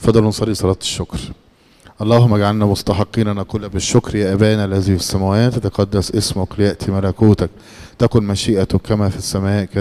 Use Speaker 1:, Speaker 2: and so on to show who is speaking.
Speaker 1: تفضلوا نصلي صلاة الشكر. اللهم اجعلنا مستحقين نقول بالشكر: يا أبانا الذي في السماوات، تتقدس اسمك، ليأتي ملكوتك، تكن مشيئتك كما في السماء